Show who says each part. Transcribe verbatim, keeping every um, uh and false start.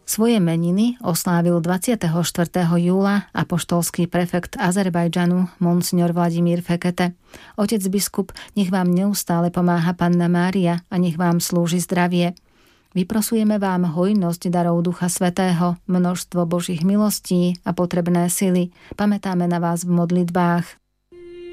Speaker 1: Svoje meniny oslávil dvadsiateho štvrtého júla apoštolský prefekt Azerbajdžanu Monsignor Vladimír Fekete. Otec biskup, nech vám neustále pomáha Panna Mária a nech vám slúži zdravie. Vyprosujeme vám hojnosť darov Ducha Svätého, množstvo Božích milostí a potrebné sily. Pamätáme na vás v modlitbách.